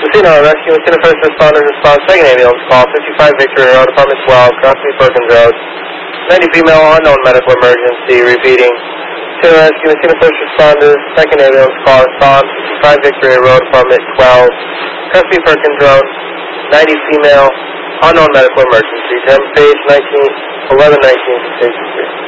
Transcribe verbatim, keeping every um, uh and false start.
Casino Rescue, Casino First Responders response, second ambulance call, fifty-five Victory Road, apartment twelve, Crosby Perkins Road. ninety female, unknown medical emergency, repeating. Casino Rescue, Casino First Responders, second ambulance call, response, fifty-five Victory Road, apartment twelve, Crosby Perkins Road. ninety female, unknown medical emergency. Term page nineteen, eleven nineteen, station three.